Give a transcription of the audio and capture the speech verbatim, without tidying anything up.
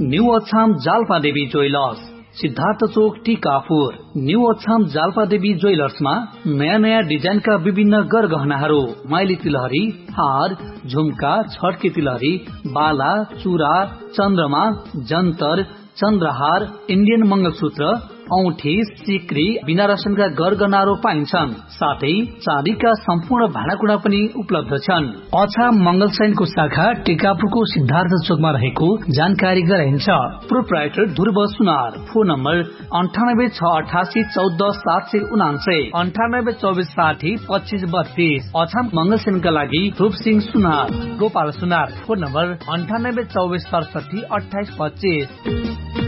New Achham Jalpa देवी jewellers, Siddhartha चोक Tikapur. New Achham Jalpa देवी ज्वेलर्समा नयाँ नयाँ डिजाइनका विभिन्न गरगहनाहरू, माइली तिलहरी, हार, झुम्का, छड्के तिलहरी, बाला, चूरा, चन्द्रमा, जन्तर, चन्द्रहार, इन्डियन मंगलसूत्र, औठी, सिक्री, बिना रसनका गरगहनाहरू पाइन्छन्। साथै चाँदीका सम्पूर्ण भाँडाकुँडा पनि उपलब्ध छन्। अछाम मंगलसैनको शाखा टिकापुरको सिद्धार्थ चोकमा रहेको जानकारी गराइन्छ। प्रोप्राइटर ध्रुव सुनार। फोन नम्बर अन्ठानब्बे छ अठासी चौध सात सय उनान्सय, अन्ठानब्बे चौबिस साठी पच्चिस बत्तीस। अछाम मंगलसेनका लागि रूप सिंह सुनार। गोपाल सुनार। फोन नम्बर अन्ठानब्बे चौबिस सडसठी अठाइस पच्चिस।